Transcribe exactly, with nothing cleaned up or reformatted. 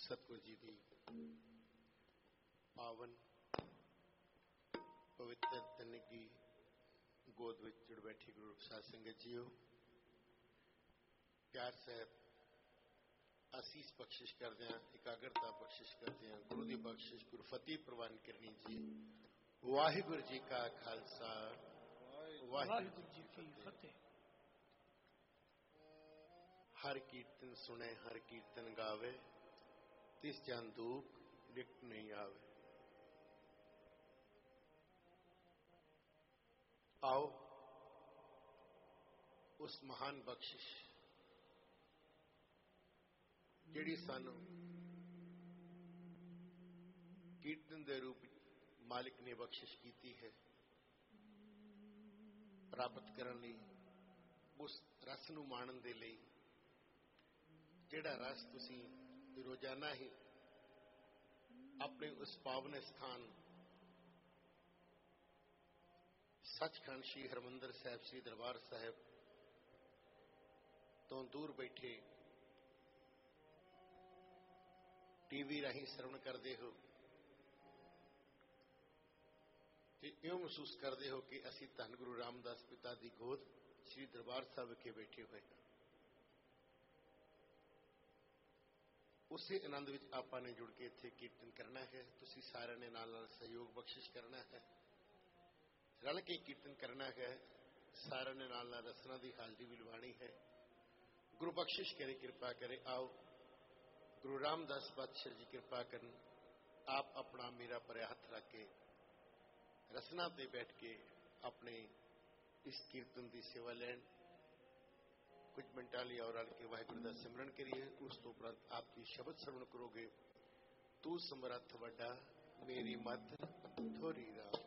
सतगुरु जी की पावन पवित्र तनिगी गोद विच जुड़ बैठी गुरु साध संगत जीओ, प्यार साहब आसीस बख्शिश करदे हैं, एकाग्रता बख्शिश करदे हैं। गुरु की बख्शिश गुरु फतेह प्रवान करनी जी। वाहिगुरु जी का खालसा, वाहिगुरु जी की फतेह। हर कीर्तन सुने हर कीर्तन गावे, तिस जन दुख निकट नहीं आवे। आओ उस महान बख्शिश जिहड़ी सानू कीर्तन दे रूप मालिक ने बख्शिश की है, प्राप्त करने लई, उस रस नूं माणन दे लई, जिहड़ा रस तुसीं रोजाना ही अपने उस पावन स्थान सचखंड श्री हरमंदर साहिब श्री दरबार साहिब तो दूर बैठे टीवी राही श्रवण करते हो तो इं महसूस करते हो कि असी धन गुरु रामदास पिता की गोद श्री दरबार साहिब विखे बैठे हुए हैं। उसे आनंद विच आपां ने जुड़ के इत्थे कीर्तन करना है। तुसी सारे ने नाल नाल सहयोग बख्शिश करना है, रल के कीर्तन करना है। सारे ने नाल नाल रसना की हाजरी भी लवानी है। गुरु बख्शिश करे, कृपा करे। आओ गुरु रामदास पातशाह जी कृपा करन, आप अपना मेरा भरिया हथ रख के रसना ते बैठ के अपने इस कीर्तन की सेवा लैन। कुछ मिनटां लई और रल के वाहिगुरू दा सिमरन करिए। उस तो उपरंत आप जी शब्द श्रवण करोगे। तू समर्थ वड्डा मेरी मत थोरी राम।